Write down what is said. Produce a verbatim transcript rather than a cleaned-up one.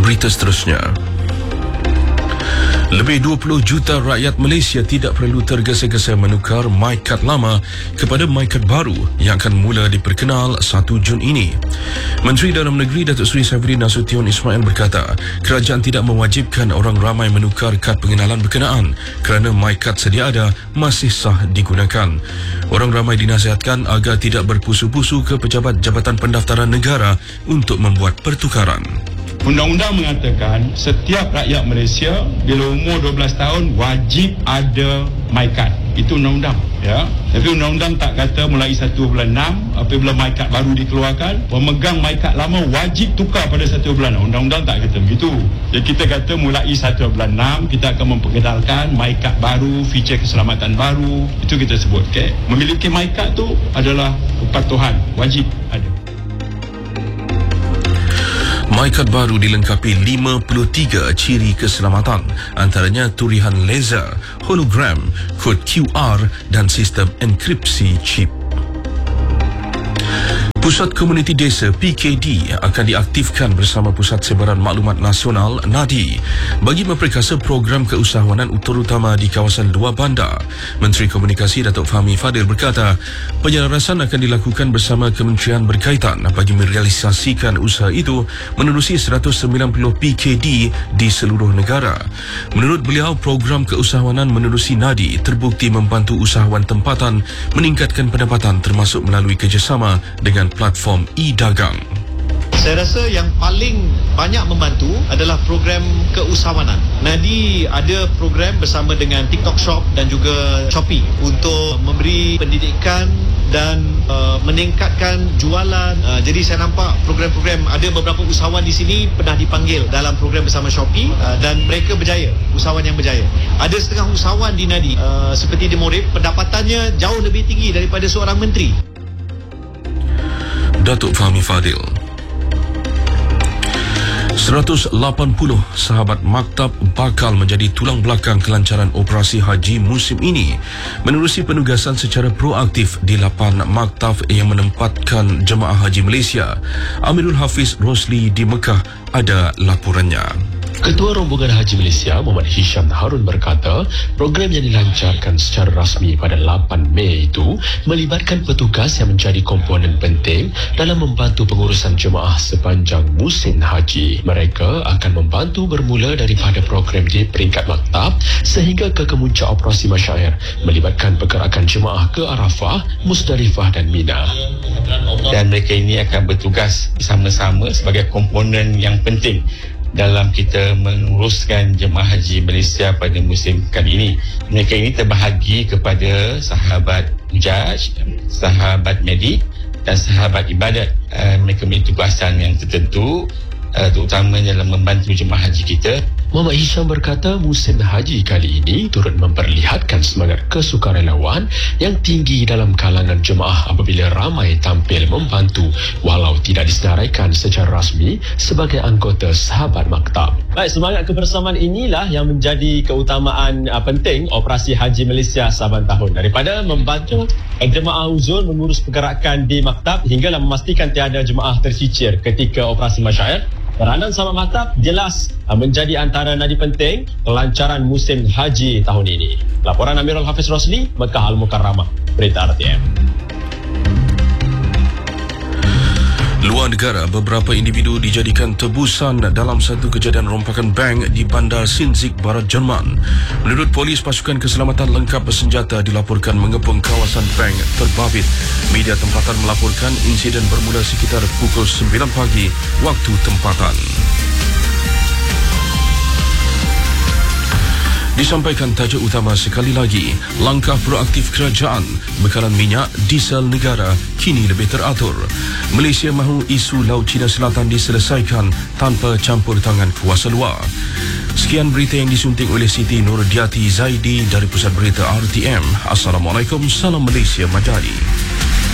Berita seterusnya. Lebih dua puluh juta rakyat Malaysia tidak perlu tergesa-gesa menukar MyKad lama kepada MyKad baru yang akan mula diperkenal satu Jun ini. Menteri Dalam Negeri Datuk Seri Saifuddin Nasution Ismail berkata, kerajaan tidak mewajibkan orang ramai menukar kad pengenalan berkenaan kerana MyKad sedia ada masih sah digunakan. Orang ramai dinasihatkan agar tidak berpusu-pusu ke pejabat Jabatan Pendaftaran Negara untuk membuat pertukaran. Undang-undang mengatakan setiap rakyat Malaysia bila umur dua belas tahun wajib ada MyKad. Itu undang-undang, ya. Tapi undang-undang tak kata mulai satu bulan enam apabila MyKad baru dikeluarkan, pemegang MyKad lama wajib tukar pada satu bulan. Undang-undang tak kata begitu. Jadi kita kata mulai satu bulan enam kita akan memperkenalkan MyKad baru, feature keselamatan baru. Itu kita sebut, okey. Memiliki MyKad tu adalah kepatuhan, wajib ada. MyKad baru dilengkapi lima puluh tiga ciri keselamatan, antaranya turihan laser, hologram, kod Q R dan sistem enkripsi chip. Pusat Komuniti Desa P K D akan diaktifkan bersama Pusat Sebaran Maklumat Nasional N A D I bagi memperkasa program keusahawanan terutama di kawasan luar bandar. Menteri Komunikasi Datuk Fahmi Fadil berkata, penyelarasan akan dilakukan bersama kementerian berkaitan bagi merealisasikan usaha itu menerusi seratus sembilan puluh P K D di seluruh negara. Menurut beliau, program keusahawanan menerusi N A D I terbukti membantu usahawan tempatan meningkatkan pendapatan termasuk melalui kerjasama dengan platform e-dagang. Saya rasa yang paling banyak membantu adalah program keusahawanan. N A D I ada program bersama dengan TikTok Shop dan juga Shopee untuk memberi pendidikan dan uh, meningkatkan jualan. Uh, jadi saya nampak program-program, ada beberapa usahawan di sini pernah dipanggil dalam program bersama Shopee uh, dan mereka berjaya, usahawan yang berjaya. Ada setengah usahawan di N A D I uh, seperti di Morib, pendapatannya jauh lebih tinggi daripada seorang menteri. Datuk Fahmi Fadil. seratus lapan puluh sahabat maktab bakal menjadi tulang belakang kelancaran operasi haji musim ini menerusi penugasan secara proaktif di lapan maktab yang menempatkan jemaah haji Malaysia. Amirul Hafiz Rosli di Mekah ada laporannya. Ketua Rombongan Haji Malaysia Muhammad Hisham Harun berkata, program yang dilancarkan secara rasmi pada lapan Mei itu melibatkan petugas yang menjadi komponen penting dalam membantu pengurusan jemaah sepanjang musim haji. Mereka akan membantu bermula daripada program di peringkat maktab sehingga ke kemuncak operasi masyair melibatkan pergerakan jemaah ke Arafah, Musdalifah dan Mina. Dan mereka ini akan bertugas bersama-sama sebagai komponen yang penting dalam kita menguruskan jemaah haji Malaysia pada musim kali ini. Mereka ini terbahagi kepada sahabat hujaj, sahabat medik dan sahabat ibadat. Uh, mereka memiliki tugasan yang tertentu, uh, terutama dalam membantu jemaah haji kita. Muhammad Hisham berkata musim haji kali ini turut memperlihatkan semangat kesukarelawan yang tinggi dalam kalangan jemaah apabila ramai tampil membantu walau tidak disenaraikan secara rasmi sebagai anggota sahabat maktab. Baik, semangat kebersamaan inilah yang menjadi keutamaan uh, penting operasi haji Malaysia saban tahun, daripada membantu uh, jemaah uzur mengurus pergerakan di maktab hinggalah memastikan tiada jemaah tercicir ketika operasi masyair. Peranan sahabat maktab jelas uh, menjadi antara nadi penting kelancaran musim haji tahun ini. Laporan Amirul Hafiz Rosli, Mekah Al-Mukarramah, Berita R T M. Luar negara, beberapa individu dijadikan tebusan dalam satu kejadian rompakan bank di Bandar Sinzik, Barat Jerman. Menurut polis, pasukan keselamatan lengkap bersenjata dilaporkan mengepung kawasan bank terbabit. Media tempatan melaporkan insiden bermula sekitar pukul sembilan pagi waktu tempatan. Disampaikan tajuk utama sekali lagi, langkah proaktif kerajaan bekalan minyak diesel negara kini lebih teratur. Malaysia mahu isu Laut Cina Selatan diselesaikan tanpa campur tangan kuasa luar. Sekian berita yang disunting oleh Siti Nurdiati Zaidi dari Pusat Berita R T M. Assalamualaikum, salam Malaysia Majadi.